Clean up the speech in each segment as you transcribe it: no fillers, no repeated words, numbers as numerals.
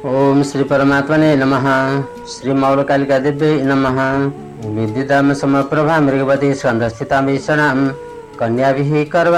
ओम श्री परमात्मने नमः। श्री मौलकालिका देव्यै नमः। विद्युतां समप्रभा मृगवती स्कन्धस्थितां ईशणां कन्याभिः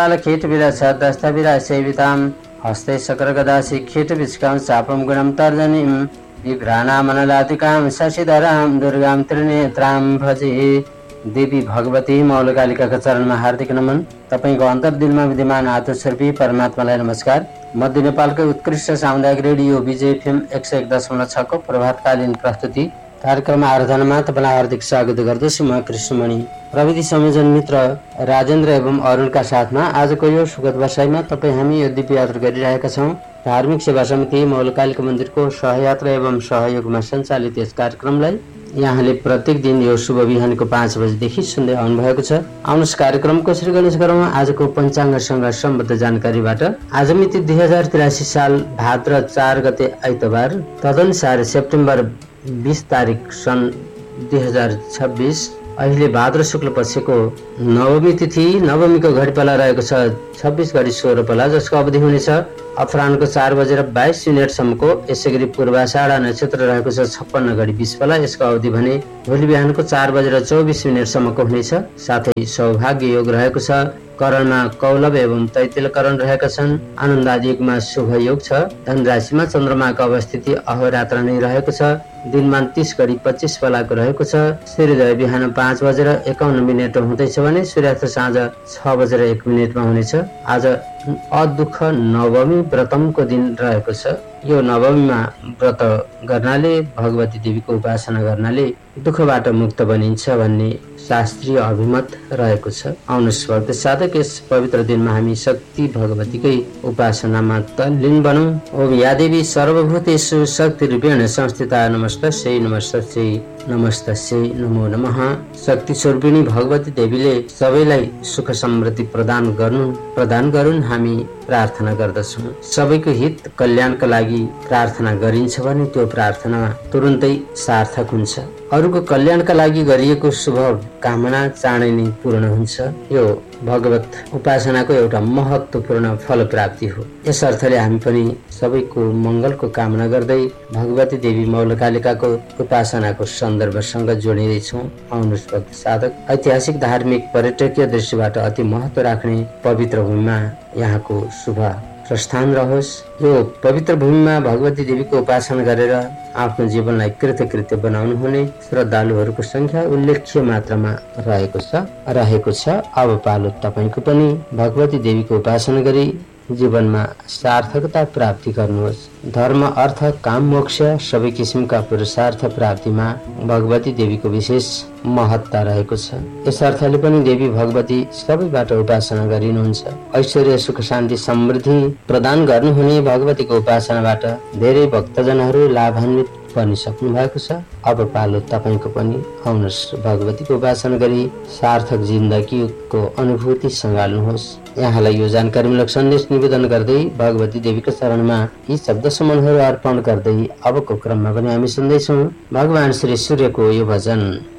करवालकीटविलसद्दस्तविरासेवितां हस्ते शकरगदासि कीटविष्कां शापं गुणं तर्जनीं विभ्राणामनलातिकां शशिधरां दुर्गां त्रिनेत्रां भजे। देवी भगवती मौलकालिकाका चरणमा हार्दिक नमन। तपाईको अन्तर्दिलमा विद्यमान आत्मस्वरूपी परमात्मालाई नमस्कार। मध्य नेपालकै उत्कृष्ट सामुदायिक रेडियो विजय एफएम 101.6 को प्रभातकालीन प्रस्तुति कार्यक्रम आराधनामा तपाईँलाई हार्दिक स्वागत गर्दछु। म कृष्णमणि प्रविधि संयोजन मित्र राजेन्द्र एवं अरुणका साथमा आजको यो सुखद वर्षाइमा तपाईँ हामी यो दिव्य यात्रा गरिरहेका छौँ। धार्मिक सेवा समिति मौलकालिका मन्दिरको सहयात्रा एवं सहयोगमा सञ्चालित यस कार्यक्रमलाई यहाँले प्रत्येक दिन यो शुभ बिहानको 5 बजेदेखि सुन्दै आउनुभएको छ। आउनुहोस् कार्यक्रमको सुरु गर्ने गरौँ आजको पञ्चाङ्गसँग सम्बद्ध जानकारीबाट। आज मिति 2083 साल भाद्र 4 गते आइतबार, तदनुसार सेप्टेम्बर 20 तारिक सन् 2026। अहिले भाद्र शुक्ल पक्षको नवमी तिथि। नवमीको घडीपाला रहेको छ 26 घडी 16 पाला, जसको अवधि हुनेछ अपराह्नको 4:22 यसै गरी पूर्वाषाढा नक्षत्र रहेको छ 56 घडी 20 पाला, यसको अवधि भने भोलि बिहानको 4:24 हुनेछ। साथै सौभाग्य योग रहेको छ। करणमा कौलव एवं तैतिल करण रहेका छन्। आनन्दादि युगमा शुभ योग छ। धन राशिमा चन्द्रमाको अवस्थिति अहोरात्र नै रहेको छ। दिनमान 30 घडी 25 पालाको रहेको छ। सूर्योदय बिहान 5:51 हुँदैछ भने सूर्यास्त साँझ 6:01 हुनेछ। आज अदुःख नवमी व्रतमको दिन रहेको छ। यो नवमीमा व्रत गर्नाले, भगवती देवीको उपासना गर्नाले दुःखबाट मुक्त बनिन्छ भन्ने शास्त्रीय अभिमत रहेको छ। आउनुहोस् भक्त साधक यस पवित्र दिनमा हामी शक्ति भगवतीकै उपासनामा तल्लीन बनौं। ओम या देवी सर्वभूतेषु शक्ति रूपेण संस्थिता नमस्तस्यै नमस्तस्यै नमस्तस्यै नमो नमः। शक्ति स्वरूपिणी भगवती देवीले सबैलाई सुख समृद्धि प्रदान गरून् हामी प्रार्थना गर्दछौँ। सबैको हित कल्याणका लागि प्रार्थना गरिन्छ भने त्यो प्रार्थना तुरुन्तै सार्थक हुन्छ। अरूको कल्याणका लागि गरिएको शुभ कामना चाँडै नै पूर्ण हुन्छ। यो भगवत उपासनाको एउटा महत्त्वपूर्ण फल प्राप्ति हो। यस अर्थले हामी पनि सबैको मङ्गलको कामना गर्दै भगवती देवी मौलकालिकाको उपासनाको सन्दर्भसँग जोडिँदैछौँ। आउनुहोस् भक्त साधक, ऐतिहासिक धार्मिक पर्यटकीय दृश्यबाट अति महत्त्व राख्ने पवित्र भूमिमा यहाँको शुभ प्रस्थान रहोस्। यो पवित्र भूमिमा भगवती देवीको उपासना गरेर आफ्नो जीवनलाई कृतकृत्य बनाउनु हुने श्रद्धालुहरूको संख्या उल्लेख्य मात्रामा रहेको छ। अब पालो तपाईको पनि भगवती देवीको उपासना गरी जीवनमा सार्थकता प्राप्ति गर्नुहोस्। धर्म, अर्थ, काम, मोक्ष सबै किसिमका पुरुषार्थ प्राप्तिमा भगवती देवीको विशेष महत्ता रहेको छ। यस अर्थले पनि देवी भगवती सबैबाट उपासना गरिनुहुन्छ। ऐश्वर्य, सुख, शान्ति, समृद्धि प्रदान गर्नुहुने भगवतीको उपासनाबाट धेरै भक्तजनहरू लाभान्वित बनिसक्नु भएको छ। अब पालो तपाईको पनि। आउनुहोस् भगवतीको उपासना गरी सार्थक जिन्दगीको अनुभूति सँगाल्नुहोस्। यहाँलाई यो जानकारीमूलक सन्देश निवेदन गर्दै भगवती देवीको चरणमा यी शब्द सुमनहरू अर्पण गर्दै अबको क्रममा पनि हामी सुन्दैछौँ भगवान श्री सूर्यको यो भजन।